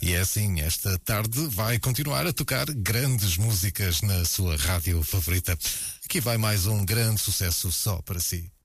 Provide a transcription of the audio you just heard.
E é assim, esta tarde vai continuar a tocar grandes músicas na sua rádio favorita. Aqui vai mais um grande sucesso só para si.